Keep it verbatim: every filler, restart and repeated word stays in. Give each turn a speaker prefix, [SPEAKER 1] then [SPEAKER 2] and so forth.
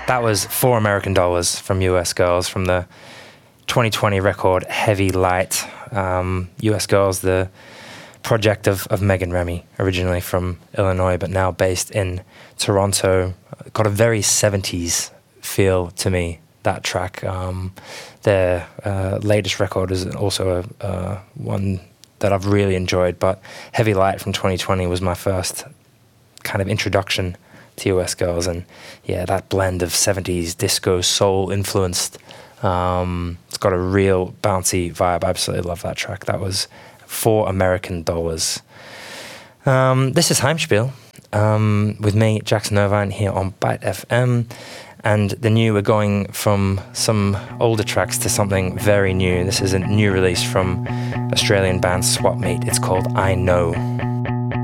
[SPEAKER 1] That was Four American Dollars from U S Girls from the twenty twenty record Heavy Light. Um, U S Girls, the project of, of Megan Remy, originally from Illinois, but now based in Toronto. Got a very seventies feel to me, that track. Um, their uh, latest record is also a, uh, one that I've really enjoyed, but Heavy Light from twenty twenty was my first kind of introduction to U S Girls, and yeah, that blend of seventies disco soul influenced. Um, it's got a real bouncy vibe. I absolutely love that track. That was Four American Dollars. Um, this is Heimspiel um, with me, Jackson Irvine, here on Byte F M. And the new, we're going from some older tracks to something very new. This is a new release from Australian band Swap Meet. It's called I Know.